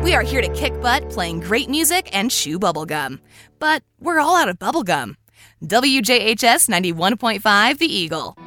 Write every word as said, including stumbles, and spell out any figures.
We are here to kick butt, playing great music and chew bubblegum. But we're all out of bubblegum. W J H S ninety-one point five The Eagle.